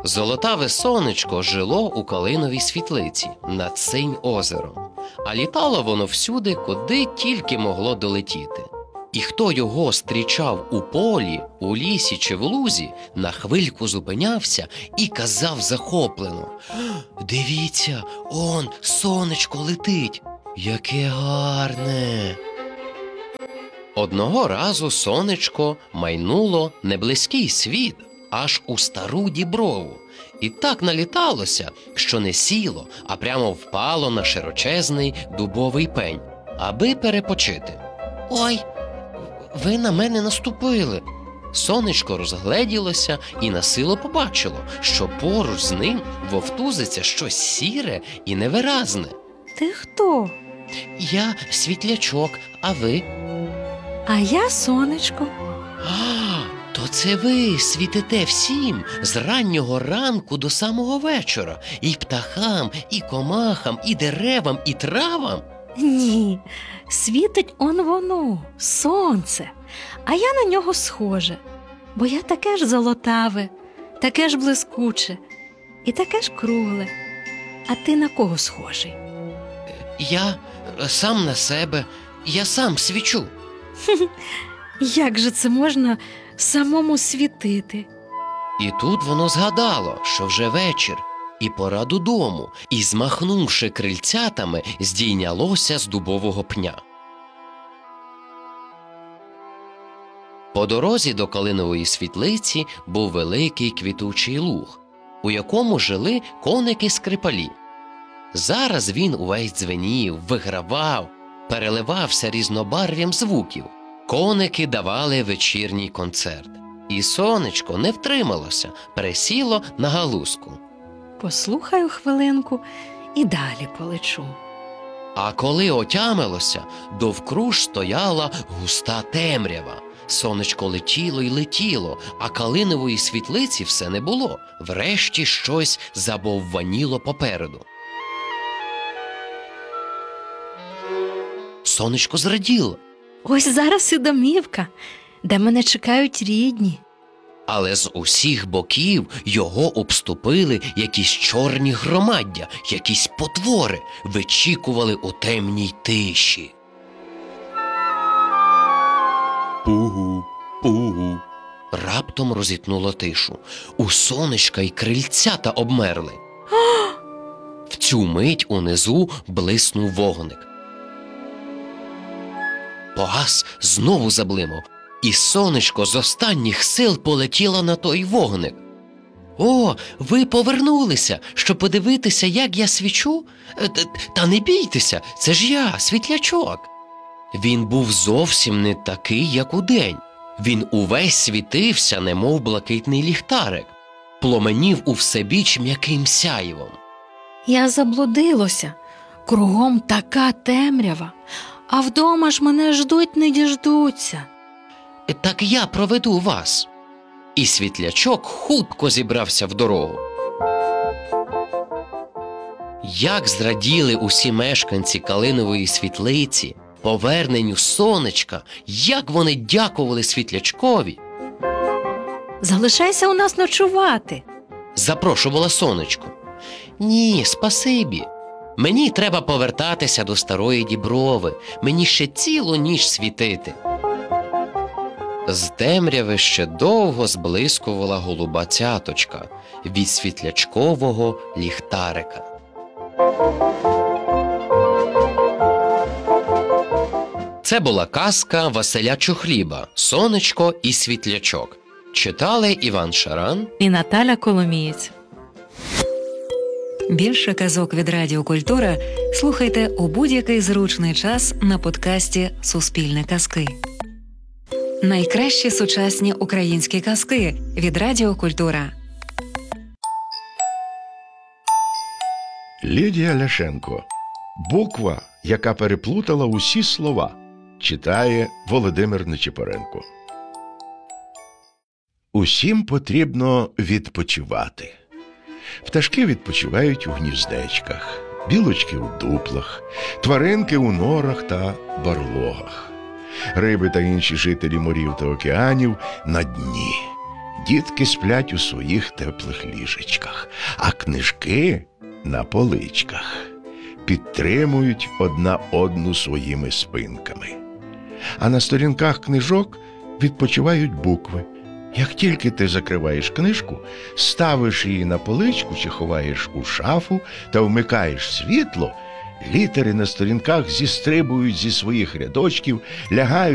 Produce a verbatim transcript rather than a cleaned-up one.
Золотаве сонечко жило у калиновій світлиці над Синь-озером, а літало воно всюди, куди тільки могло долетіти. І хто його зустрічав у полі, у лісі чи в лузі, на хвильку зупинявся і казав захоплено: «Дивіться, он сонечко летить! Яке гарне!» Одного разу сонечко майнуло неблизький світ аж у стару діброву, і так наліталося, що не сіло, а прямо впало на широчезний дубовий пень, аби перепочити. «Ой, ви на мене наступили!» Сонечко розгледілося і насило побачило, що поруч з ним вовтузиться щось сіре і невиразне. Ти хто? «Я світлячок, а ви?» А я сонечко. «А, то це ви світите всім з раннього ранку до самого вечора, і птахам, і комахам, і деревам, і травам?» Ні, світить он воно, сонце, а я на нього схоже, бо я таке ж золотаве, таке ж блискуче і таке ж кругле. А ти на кого схожий? «Я сам на себе, я сам свічу». Як же це можна самому світити? І тут воно згадало, що вже вечір, і пора додому, і, змахнувши крильцятами, здійнялося з дубового пня. По дорозі до калинової світлиці був великий квітучий луг, у якому жили коники-скрипалі. Зараз він увесь дзвенів, вигравав, переливався різнобарв'ям звуків. Коники давали вечірній концерт. І сонечко не втрималося, пересіло на галузку. Послухаю хвилинку і далі полечу. А коли отямилося, довкруж стояла густа темрява. Сонечко летіло й летіло, а калинової світлиці все не було. Врешті щось забовваніло попереду. Сонечко зраділо. Ось зараз і домівка, де мене чекають рідні. Але з усіх боків його обступили якісь чорні громаддя, якісь потвори, вичікували у темній тиші. Пугу, пугу. Раптом розітнуло тишу. У сонечка й крильцята обмерли. В цю мить унизу блиснув вогник. Погас, знову заблимав, і сонечко з останніх сил полетіло на той вогник. «О, ви повернулися, щоб подивитися, як я свічу? Та не бійтеся, це ж я, світлячок!» Він був зовсім не такий, як удень. Він увесь світився, немов блакитний ліхтарик, пломенів у всебіч м'яким сяйвом. Я заблудилося, кругом така темрява, а вдома ж мене ждуть не діждуться. «Так я проведу вас». І світлячок хутко зібрався в дорогу. Як зраділи усі мешканці калинової світлиці поверненню сонечка, як вони дякували світлячкові. «Залишайся у нас ночувати», – запрошувала сонечко. «Ні, спасибі. Мені треба повертатися до старої діброви, мені ще цілу ніч світити». З темряви ще довго зблискувала голуба цяточка від світлячкового ліхтарика. Це була казка Василя Чухліба «Сонечко і світлячок». Читали Іван Шаран і Наталя Коломієць. Більше казок від Радіо Культура слухайте у будь-який зручний час на подкасті «Суспільне казки». Найкращі сучасні українські казки від Радіо Культура. Лідія Ляшенко. Буква, яка переплутала усі слова. Читає Володимир Нечипоренко. Усім потрібно відпочивати. Пташки відпочивають у гніздечках, білочки у дуплах, тваринки у норах та барлогах. Риби та інші жителі морів та океанів на дні. Дітки сплять у своїх теплих ліжечках, а книжки на поличках підтримують одна одну своїми спинками. А на сторінках книжок відпочивають букви. Як тільки ти закриваєш книжку, ставиш її на поличку чи ховаєш у шафу та вмикаєш світло, літери на сторінках зістрибують зі своїх рядочків, лягають